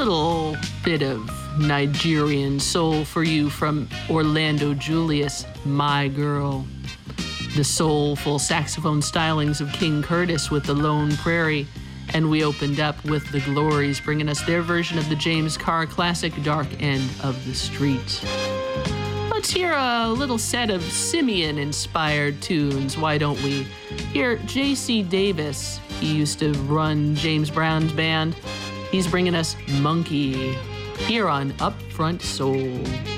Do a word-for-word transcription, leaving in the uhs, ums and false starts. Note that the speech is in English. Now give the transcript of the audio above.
little bit of Nigerian soul for you from Orlando Julius, My Girl. The soulful saxophone stylings of King Curtis with The Lone Prairie. And we opened up with The Glories, bringing us their version of the James Carr classic, Dark End of the Street. Let's hear a little set of Simeon-inspired tunes, why don't we? Here, J C Davis, he used to run James Brown's band. He's bringing us Monkey here on Upfront Soul.